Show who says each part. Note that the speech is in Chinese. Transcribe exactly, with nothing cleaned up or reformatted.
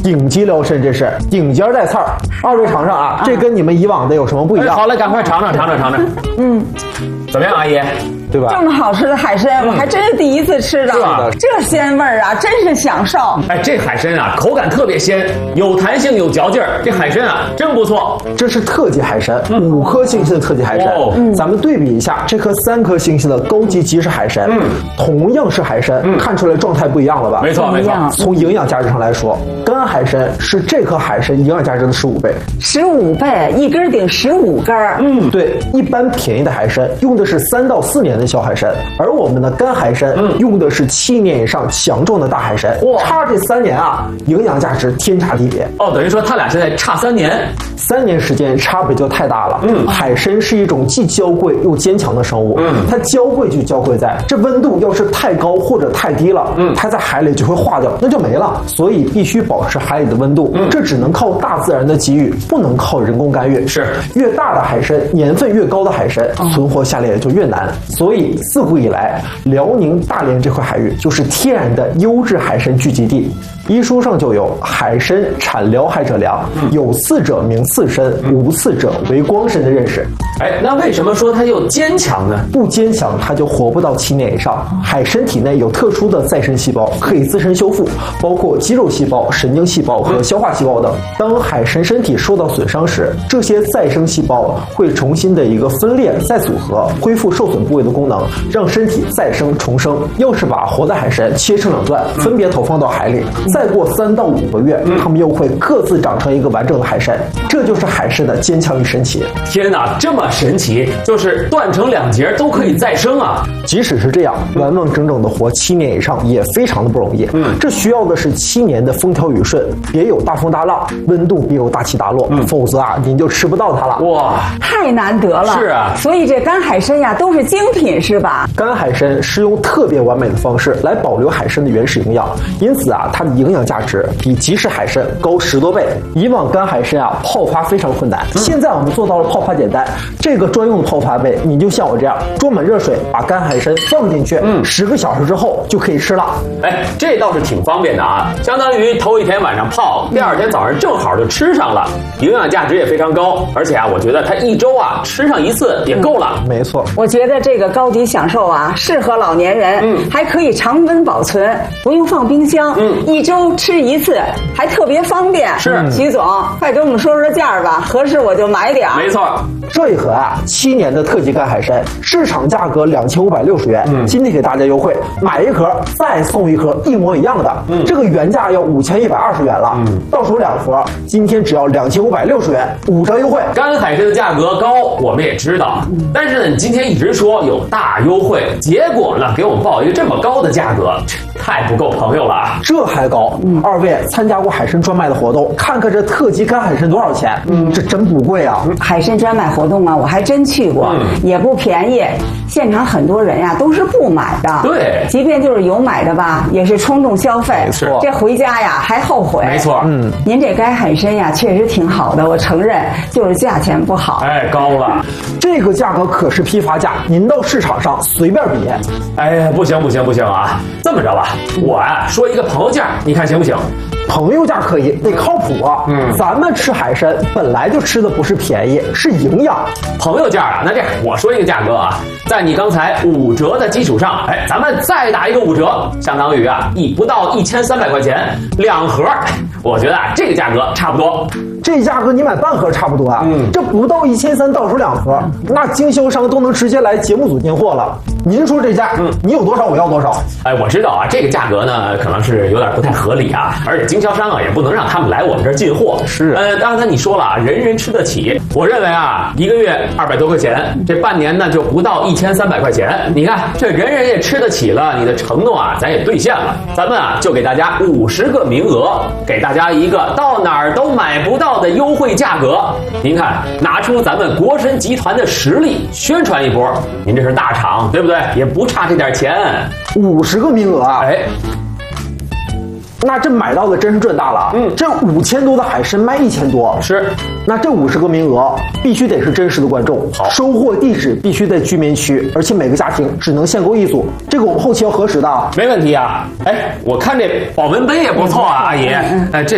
Speaker 1: 顶级辽参，这是顶尖带刺儿。二位尝尝啊，这跟你们以往的有什么不一样？
Speaker 2: 哎、好嘞，赶快尝尝尝尝尝尝。嗯，怎么样，阿姨？
Speaker 1: 对吧？
Speaker 3: 这么好吃的海参，我还真是第一次吃到。
Speaker 2: 是吧？
Speaker 3: 这鲜味儿啊，真是享受。
Speaker 2: 哎，这海参啊，口感特别鲜，有弹性，有嚼劲儿。这海参啊，真不错。
Speaker 1: 这是特级海参，嗯、五颗星星的特级海参。哦、嗯，咱们对比一下，这颗三颗星星的高级即食海参，嗯，同样是海参，嗯，看出来状态不一样了吧？
Speaker 2: 没错，没错。
Speaker 1: 从营养价值上来说，干海参是这颗海参营养价值的十五倍。
Speaker 3: 十五倍，一根顶十五根。
Speaker 1: 嗯，对，一般便宜的海参用的是三到四年的小海参。而我们的干海参、嗯、用的是七年以上强壮的大海参，哇，差这三年啊，营养价值天差地别。
Speaker 2: 哦，等于说它俩现在差三年，
Speaker 1: 三年时间差别就太大了。嗯，海参是一种既娇贵又坚强的生物。嗯，它娇贵就娇贵在这温度要是太高或者太低了，嗯，它在海里就会化掉，那就没了。所以必须保持海里的温度。嗯，这只能靠大自然的给予，不能靠人工干预。
Speaker 2: 是，
Speaker 1: 越大的海参，年份越高的海参，嗯、存活下来也就越难。所以自古以来。来，辽宁大连这块海域就是天然的优质海参聚集地。医书上就有海参产辽海者良，有刺者名刺参，无刺者为光参的认识。
Speaker 2: 哎，那为什么说它又坚强呢？
Speaker 1: 不坚强，它就活不到七年以上。海参体内有特殊的再生细胞，可以自身修复，包括肌肉细胞、神经细胞和消化细胞等。当海参身体受到损伤时，这些再生细胞会重新的一个分裂再组合，恢复受损部位的功能，让身体再生重生。要是把活的海参切成两段，分别投放到海里，再过三到五个月，它们又会各自长成一个完整的海参。这就是海参的坚强与神奇。
Speaker 2: 天哪，这么神奇，就是断成两截都可以再生啊！
Speaker 1: 即使是这样，完完整整的活七年以上也非常的不容易。嗯，这需要的是七年的风调雨顺，别有大风大浪，温度别有大起大落，嗯、否则啊，您就吃不到它了。
Speaker 2: 哇，
Speaker 3: 太难得了！
Speaker 2: 是啊，
Speaker 3: 所以这干海参呀都是精品，是吧？
Speaker 1: 干海参是用特别完美的方式来保留海参的原始营养，因此啊，它的营养价值比即食海参高十多倍。以往干海参啊泡发非常困难，嗯、现在我们做到了泡发简单。这个专用的泡发杯，你就像我这样装满热水，把干海参放进去，嗯，十个小时之后就可以吃了。
Speaker 2: 哎，这倒是挺方便的啊，相当于头一天晚上泡，第二天早上正好就吃上了，营养价值也非常高。而且啊，我觉得它一周啊吃上一次也够了。
Speaker 1: 嗯、没错，
Speaker 3: 我觉得这个高级享受啊，适合老年人，嗯，还可以常温保存，不用放冰箱，嗯，一周吃一次，还特别方便。
Speaker 2: 是，
Speaker 3: 徐总，快给我们说说价儿吧，合适我就买点。
Speaker 2: 没错，
Speaker 1: 这一盒啊，七年的特级干海参，市场价格两千五百六十元，嗯，今天给大家优惠，买一盒再送一盒一模一样的，嗯，这个原价要五千一百二十元了，嗯，到手两盒，今天只要两千五百六十元，五折优惠。
Speaker 2: 干海参的价格高，我们也知道，嗯、但是呢，你今天一直说有大优惠，结果呢，给我们报一个这么高的价格，太不够朋友了啊！
Speaker 1: 这还高，嗯，二位参加过海参专卖的活动，看看这特级干海参多少钱？嗯，这真不贵啊！
Speaker 3: 海参专卖活动啊，我还真去过，嗯、也不便宜。现场很多人呀、啊、都是不买的，
Speaker 2: 对，
Speaker 3: 即便就是有买的吧，也是冲动消费，
Speaker 2: 没错，
Speaker 3: 这回家呀还后悔。
Speaker 2: 没错，
Speaker 3: 嗯，您这干海参呀确实挺好的，我承认，就是价钱不好，
Speaker 2: 哎，高了。
Speaker 1: 这个价格可是批发价，您到市场上随便比。
Speaker 2: 哎呀，不行不行不行啊！这么着吧，我啊说一个朋友价，你看行不行？
Speaker 1: 朋友价可以，得靠谱啊。嗯，咱们吃海参本来就吃的不是便宜，是营养。
Speaker 2: 朋友价啊，那这样我说一个价格啊，在你刚才五折的基础上，哎，咱们再打一个五折，相当于啊一不到一千三百块钱两盒。我觉得啊这个价格差不多。
Speaker 1: 这价格你买半盒差不多啊，嗯，这不到一千三，到手两盒，那经销商都能直接来节目组进货了。您说这价，嗯，你有多少我要多少。
Speaker 2: 哎，我知道啊，这个价格呢可能是有点不太合理啊，而且经销商啊也不能让他们来我们这儿进货。
Speaker 1: 是，
Speaker 2: 呃，刚才你说了啊，人人吃得起，我认为啊，一个月二百多块钱，这半年呢就不到一千三百块钱。你看这人人也吃得起了，你的承诺啊咱也兑现了。咱们啊就给大家五十个名额，给大家一个到哪儿都买不到的优惠价格。您看，拿出咱们国参集团的实力宣传一波，您这是大厂对不对？也不差这点钱。
Speaker 1: 五十个名额啊，
Speaker 2: 哎，
Speaker 1: 那这买到的真是赚大了。嗯，这五千多的海参卖一千多，
Speaker 2: 是。
Speaker 1: 那这五十个名额必须得是真实的观众，好，收货地址必须在居民区，而且每个家庭只能限购一组。这个我们后期要核实的。
Speaker 2: 没问题啊。哎，我看这保温杯也不错啊，阿姨。哎，这。